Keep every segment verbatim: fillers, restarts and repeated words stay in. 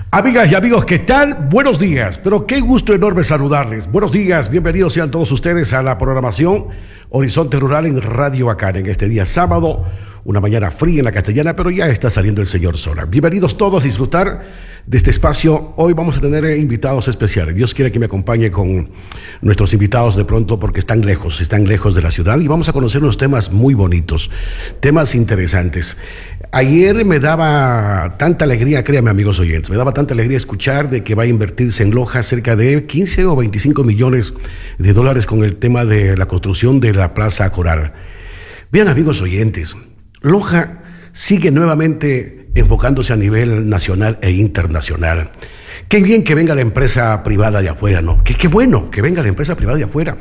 Amigas y amigos, ¿qué tal? Buenos días, pero qué gusto enorme saludarles. Buenos días, bienvenidos sean todos ustedes a la programación Horizonte Rural en Radio Acá en este día sábado, una mañana fría en la castellana, pero ya está saliendo el señor Solar. Bienvenidos todos a disfrutar de este espacio. Hoy vamos a tener invitados especiales. Dios quiere que me acompañe con nuestros invitados de pronto porque están lejos, están lejos de la ciudad y vamos a conocer unos temas muy bonitos, temas interesantes. Ayer me daba tanta alegría, créanme amigos oyentes, me daba tanta alegría escuchar de que va a invertirse en Loja cerca de quince o veinticinco millones de dólares con el tema de la construcción de la Plaza Coral. Vean amigos oyentes, Loja sigue nuevamente enfocándose a nivel nacional e internacional. Qué bien que venga la empresa privada de afuera, ¿no? Qué, qué bueno que venga la empresa privada de afuera.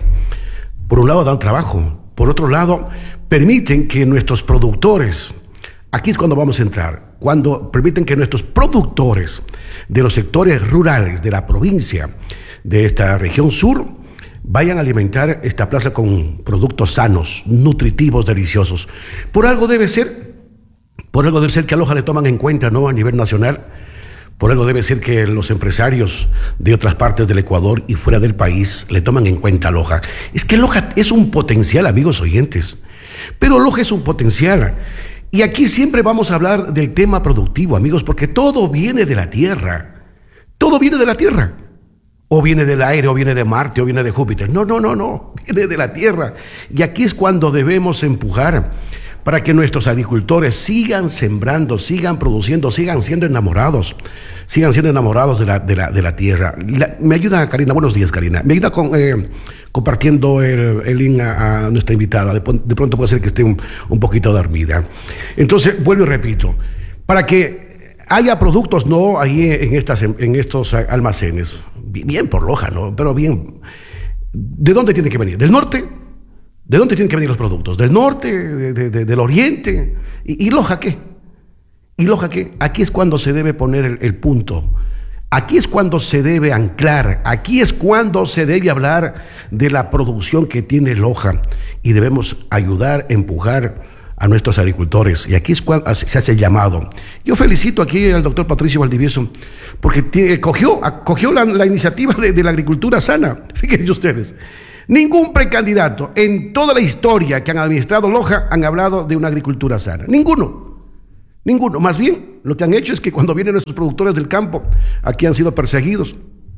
Por un lado dan trabajo, por otro lado permiten que nuestros productores, aquí es cuando vamos a entrar, cuando permiten que nuestros productores de los sectores rurales de la provincia, de esta región sur, vayan a alimentar esta plaza con productos sanos, nutritivos, deliciosos. Por algo debe ser, por algo debe ser que a Loja le toman en cuenta, ¿no? A nivel nacional, por algo debe ser que los empresarios de otras partes del Ecuador y fuera del país le toman en cuenta a Loja. Es que Loja es un potencial, amigos oyentes, pero Loja es un potencial. Y aquí siempre vamos a hablar del tema productivo, amigos, porque todo viene de la tierra. Todo viene de la tierra. O viene del aire, o viene de Marte, o viene de Júpiter. No, no, no, no. Viene de la tierra. Y aquí es cuando debemos empujar para que nuestros agricultores sigan sembrando, sigan produciendo, sigan siendo enamorados. Sigan siendo enamorados de la, de la, de la tierra. La, me ayuda Karina, buenos días Karina. Me ayuda con, eh, compartiendo el, el link a, a nuestra invitada. De, de pronto puede ser que esté un, un poquito dormida. Entonces, vuelvo y repito, para que haya productos, no ahí en, estas, en estos almacenes, bien por Loja, ¿no? Pero bien, ¿de dónde tiene que venir? ¿Del norte? ¿De dónde tienen que venir los productos? ¿Del norte? De, de, de, ¿Del oriente? ¿Y, y Loja qué? ¿Y Loja qué? Aquí es cuando se debe poner el, el punto. Aquí es cuando se debe anclar. Aquí es cuando se debe hablar de la producción que tiene Loja. Y debemos ayudar, empujar a nuestros agricultores. Y aquí es cuando se hace el llamado. Yo felicito aquí al doctor Patricio Valdivieso porque tiene, cogió, cogió la, la iniciativa de, de la agricultura sana. Fíjense ustedes. Ningún precandidato en toda la historia que han administrado Loja han hablado de una agricultura sana. Ninguno. Ninguno. Más bien, lo que han hecho es que cuando vienen nuestros productores del campo, aquí han sido perseguidos.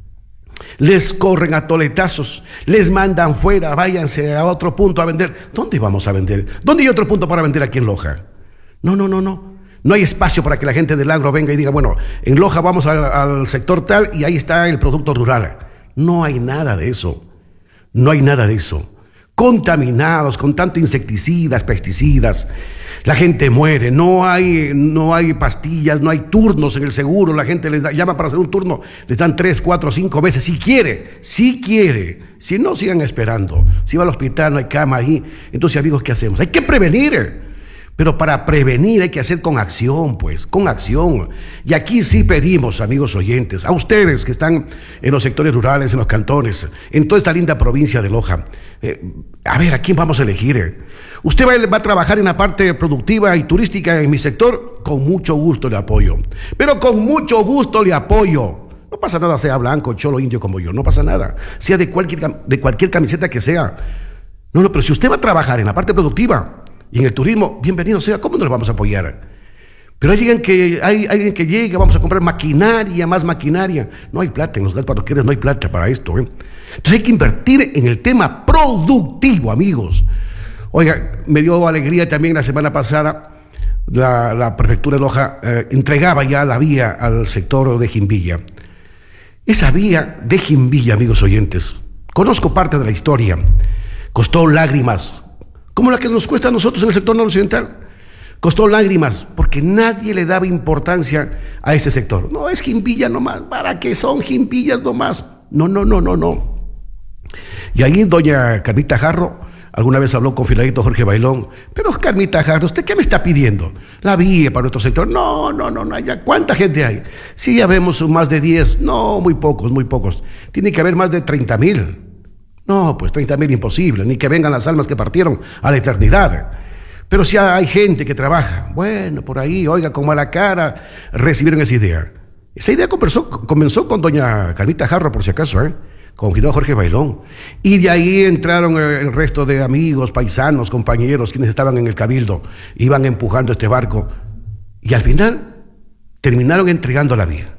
Les corren a toletazos, les mandan fuera, váyanse a otro punto a vender. ¿Dónde vamos a vender? ¿Dónde hay otro punto para vender aquí en Loja? No, no, no, no. No hay espacio para que la gente del agro venga y diga, bueno, en Loja vamos al, al sector tal y ahí está el producto rural. No hay nada de eso. No hay nada de eso. Contaminados con tanto insecticidas, pesticidas. La gente muere, no hay, no hay pastillas, no hay turnos en el seguro, la gente les da, llama para hacer un turno, les dan tres, cuatro, cinco veces, si quiere, si quiere, si no sigan esperando, si va al hospital no hay cama ahí, entonces amigos, ¿qué hacemos? Hay que prevenir, pero para prevenir hay que hacer con acción, pues, con acción, y aquí sí pedimos, amigos oyentes, a ustedes que están en los sectores rurales, en los cantones, en toda esta linda provincia de Loja, eh, a ver, ¿a quién vamos a elegir? ¿Usted va, va a trabajar en la parte productiva y turística en mi sector? Con mucho gusto le apoyo. Pero con mucho gusto le apoyo. No pasa nada, sea blanco, cholo, indio como yo. No pasa nada. Sea de cualquier, de cualquier camiseta que sea. No, no, pero si usted va a trabajar en la parte productiva y en el turismo, bienvenido sea. ¿Cómo no le vamos a apoyar? Pero hay alguien que, hay, hay alguien que llega, vamos a comprar maquinaria, más maquinaria. No hay plata en los parroquiales, no hay plata para esto, ¿eh? Entonces hay que invertir en el tema productivo, amigos. Oiga, me dio alegría también la semana pasada, la, la prefectura de Loja eh, entregaba ya la vía al sector de Jimbilla. Esa vía de Jimbilla, amigos oyentes, conozco parte de la historia, costó lágrimas, como la que nos cuesta a nosotros en el sector noroccidental. Costó lágrimas, porque nadie le daba importancia a ese sector. No, es Jimbilla nomás, ¿para qué son Jimbillas nomás? No, no, no, no, no. Y ahí doña Carmita Jarro alguna vez habló con Filadito Jorge Bailón, pero Carmita Jarro, ¿usted qué me está pidiendo? La vía para nuestro sector. No, no, no, no, ya, ¿cuánta gente hay? Sí, ya vemos más de diez, no, muy pocos, muy pocos. Tiene que haber más de treinta mil. No, pues treinta mil imposible, ni que vengan las almas que partieron a la eternidad. Pero si hay gente que trabaja, bueno, por ahí, oiga, con mala cara recibieron esa idea. Esa idea comenzó, comenzó con doña Carmita Jarro, por si acaso, ¿eh? Con don Jorge Bailón. Y de ahí entraron el resto de amigos, paisanos, compañeros, quienes estaban en el cabildo, iban empujando este barco. Y al final terminaron entregando la vía.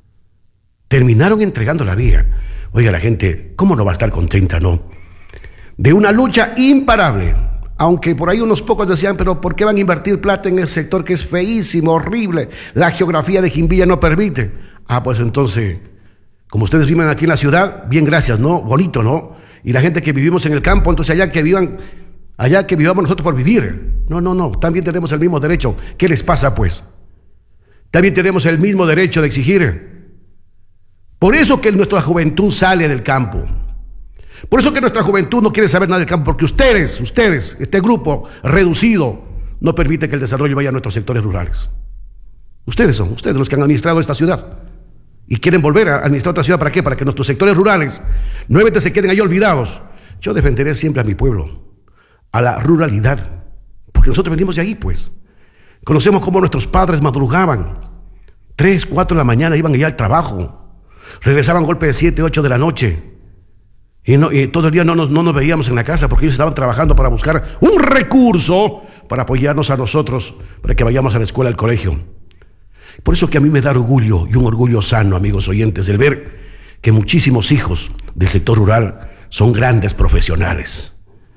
Terminaron entregando la vía. Oiga, la gente, ¿cómo no va a estar contenta, no? De una lucha imparable. Aunque por ahí unos pocos decían, pero ¿por qué van a invertir plata en el sector que es feísimo, horrible? La geografía de Jimbilla no permite. Ah, pues entonces, como ustedes viven aquí en la ciudad, bien, gracias, ¿no? Bonito, ¿no? Y la gente que vivimos en el campo, entonces allá que vivan, allá que vivamos nosotros por vivir. No, no, no, también tenemos el mismo derecho. ¿Qué les pasa, pues? También tenemos el mismo derecho de exigir. Por eso que nuestra juventud sale del campo. Por eso que nuestra juventud no quiere saber nada del campo, porque ustedes, ustedes, este grupo reducido, no permite que el desarrollo vaya a nuestros sectores rurales. Ustedes son, ustedes los que han administrado esta ciudad y quieren volver a administrar otra ciudad. ¿Para qué? Para que nuestros sectores rurales nuevamente se queden ahí olvidados. Yo defenderé siempre a mi pueblo, a la ruralidad, porque nosotros venimos de ahí, pues. Conocemos cómo nuestros padres madrugaban, tres, cuatro de la mañana, iban allá al trabajo, regresaban golpe de siete, ocho de la noche. Y, no, y todo el día no nos, no nos veíamos en la casa porque ellos estaban trabajando para buscar un recurso para apoyarnos a nosotros, para que vayamos a la escuela, al colegio. Por eso que a mí me da orgullo, y un orgullo sano, amigos oyentes, el ver que muchísimos hijos del sector rural son grandes profesionales.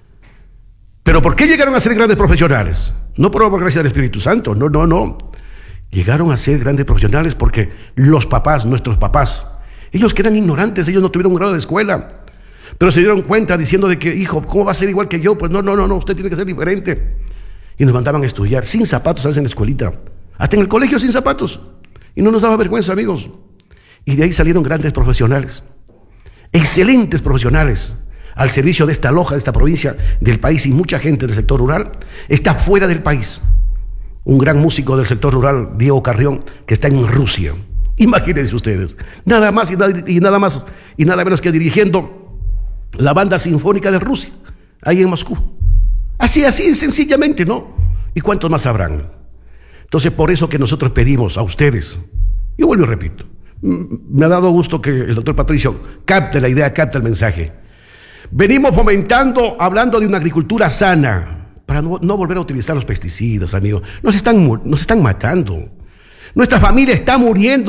¿Pero por qué llegaron a ser grandes profesionales? No por obra gracia del Espíritu Santo, no, no, no. Llegaron a ser grandes profesionales porque los papás, nuestros papás, ellos que eran ignorantes, ellos no tuvieron un grado de escuela, pero se dieron cuenta diciendo de que, hijo, ¿cómo va a ser igual que yo? Pues no, no, no, no, usted tiene que ser diferente. Y nos mandaban a estudiar sin zapatos a veces en la escuelita, hasta en el colegio sin zapatos. Y no nos daba vergüenza, amigos. Y de ahí salieron grandes profesionales, excelentes profesionales, al servicio de esta loja, de esta provincia, del país, y mucha gente del sector rural está fuera del país. Un gran músico del sector rural, Diego Carrión, que está en Rusia. Imagínense ustedes, nada más y nada, y nada más y nada menos que dirigiendo la banda sinfónica de Rusia, ahí en Moscú. Así, así, sencillamente, ¿no? ¿Y cuántos más habrán? Entonces, por eso que nosotros pedimos a ustedes, yo vuelvo y repito, me ha dado gusto que el doctor Patricio capte la idea, capte el mensaje. Venimos fomentando, hablando de una agricultura sana, para no, no volver a utilizar los pesticidas, amigos. Nos están, nos están matando. Nuestra familia está muriendo.